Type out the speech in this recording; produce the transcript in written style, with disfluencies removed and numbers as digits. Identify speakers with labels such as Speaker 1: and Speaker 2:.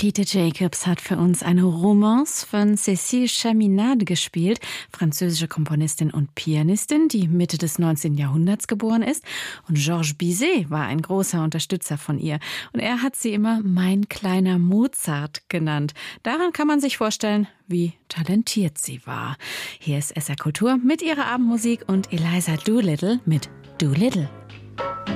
Speaker 1: Peter Jacobs hat für uns eine Romance von Cécile Chaminade gespielt, französische Komponistin und Pianistin, die Mitte des 19. Jahrhunderts geboren ist. Und Georges Bizet war ein großer Unterstützer von ihr. Und er hat sie immer mein kleiner Mozart genannt. Daran kann man sich vorstellen, wie talentiert sie war. Hier ist SR Kultur mit ihrer Abendmusik und Eliza Doolittle mit Doolittle.